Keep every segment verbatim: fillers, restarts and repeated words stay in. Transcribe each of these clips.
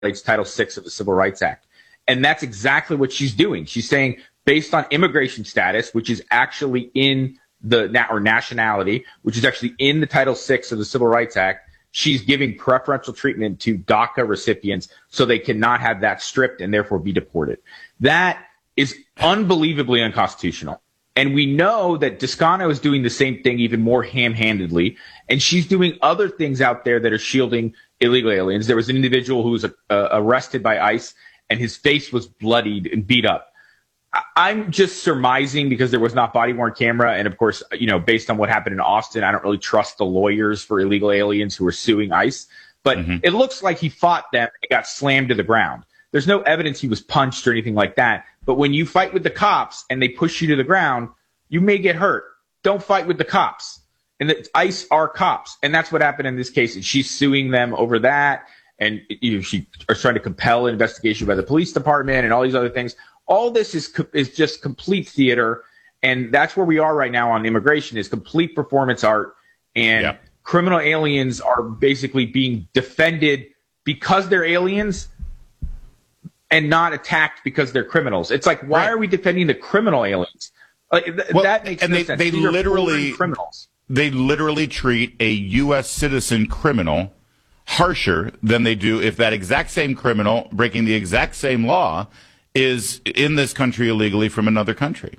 violates Title six of the Civil Rights Act. And that's exactly what she's doing. She's saying, based on immigration status, which is actually in the na- or nationality, which is actually in the Title six of the Civil Rights Act, she's giving preferential treatment to DACA recipients so they cannot have that stripped and therefore be deported. That is unbelievably unconstitutional. And we know that Descano is doing the same thing even more ham-handedly, and she's doing other things out there that are shielding illegal aliens. There was an individual who was uh, arrested by ICE, and his face was bloodied and beat up. I'm just surmising because there was not body-worn camera. And, of course, you know, based on what happened in Austin, I don't really trust the lawyers for illegal aliens who are suing ICE. But mm-hmm. it looks like he fought them and got slammed to the ground. There's no evidence he was punched or anything like that. But when you fight with the cops and they push you to the ground, you may get hurt. Don't fight with the cops. And the ICE are cops. And that's what happened in this case. And she's suing them over that. And you know, she is trying to compel an investigation by the police department and all these other things. All this is is just complete theater, and that's where we are right now on immigration, is complete performance art, and yeah. criminal aliens are basically being defended because they're aliens and not attacked because they're criminals. It's like, why right. are we defending the criminal aliens? Like th- well, that makes and no they, sense. They These literally criminals. They literally treat a U S citizen criminal harsher than they do if that exact same criminal breaking the exact same law is in this country illegally from another country.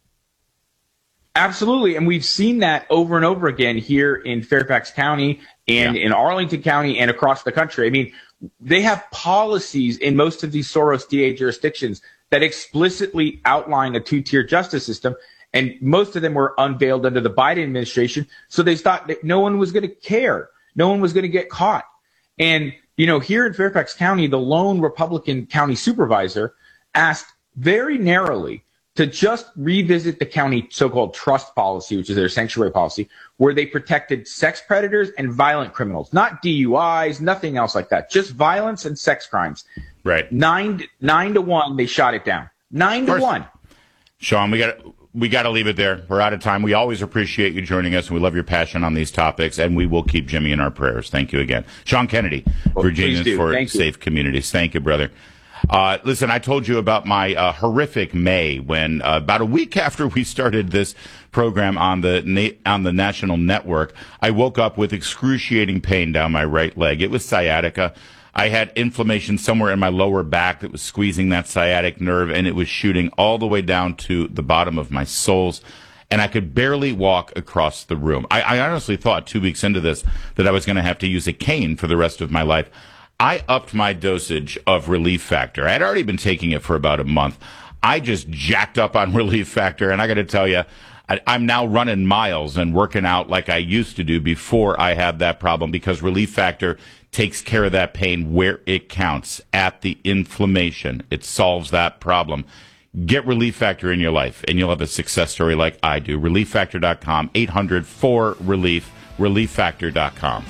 Absolutely. And we've seen that over and over again here in Fairfax County and yeah. in Arlington County and across the country. I mean, they have policies in most of these Soros D A jurisdictions that explicitly outline a two-tier justice system. And most of them were unveiled under the Biden administration. So they thought that no one was going to care. No one was going to get caught. And, you know, here in Fairfax County, the lone Republican county supervisor asked very narrowly to just revisit the county so-called trust policy, which is their sanctuary policy, where they protected sex predators and violent criminals, not D U Is, nothing else like that, just violence and sex crimes. Right. Nine, nine to one, they shot it down. Nine to one. Sean, we got we got to leave it there. We're out of time. We always appreciate you joining us, and we love your passion on these topics, and we will keep Jimmy in our prayers. Thank you again. Sean Kennedy, well, Virginians for Thank Safe you. Communities. Thank you, brother. Uh, listen, I told you about my uh, horrific May when uh, about a week after we started this program on the na- on the national network, I woke up with excruciating pain down my right leg. It was sciatica. I had inflammation somewhere in my lower back that was squeezing that sciatic nerve, and it was shooting all the way down to the bottom of my soles. And I could barely walk across the room. I, I honestly thought two weeks into this that I was going to have to use a cane for the rest of my life. I upped my dosage of Relief Factor. I had already been taking it for about a month. I just jacked up on Relief Factor, and I got to tell you, I, I'm now running miles and working out like I used to do before I had that problem, because Relief Factor takes care of that pain where it counts, at the inflammation. It solves that problem. Get Relief Factor in your life, and you'll have a success story like I do. relief factor dot com, eight hundred four relief, relief factor dot com.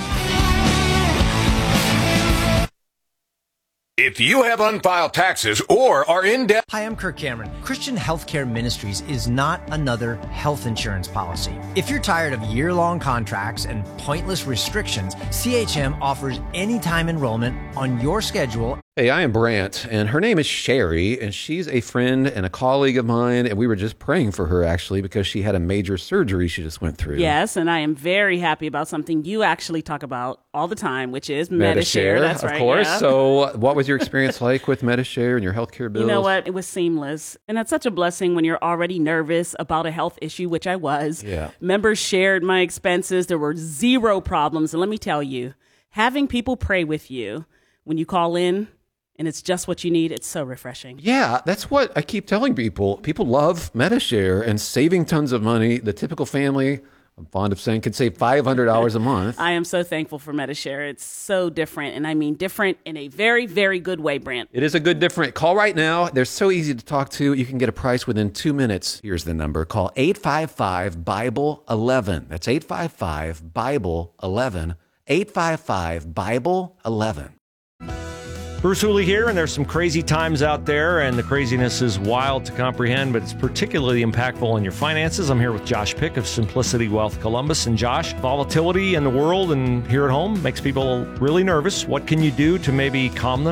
If you have unfiled taxes or are in debt... Hi, I'm Kirk Cameron. Christian Healthcare Ministries is not another health insurance policy. If you're tired of year-long contracts and pointless restrictions, C H M offers anytime enrollment on your schedule. Hey, I am Brant, and her name is Sherry, and she's a friend and a colleague of mine, and we were just praying for her, actually, because she had a major surgery she just went through. Yes, and I am very happy about something you actually talk about all the time, which is Medi-Share. Medi-Share, That's of right, course. yeah. So what was your experience like with Medi-Share and your healthcare bills? You know what? It was seamless, and that's such a blessing when you're already nervous about a health issue, which I was. Yeah. Members shared my expenses. There were zero problems, and let me tell you, having people pray with you when you call in, and it's just what you need, it's so refreshing. Yeah, that's what I keep telling people. People love Medi-Share and saving tons of money. The typical family, I'm fond of saying, could save five hundred dollars a month. I am so thankful for Medi-Share. It's so different, and I mean different in a very, very good way, Brant. It is a good different. Call right now. They're so easy to talk to. You can get a price within two minutes. Here's the number. Call eight five five, Bible eleven. That's eight five five, Bible eleven. eight five five, Bible eleven. Bruce Hooley here, and there's some crazy times out there, and the craziness is wild to comprehend, but it's particularly impactful in your finances. I'm here with Josh Pick of Simplicity Wealth Columbus. And Josh, volatility in the world and here at home makes people really nervous. What can you do to maybe calm them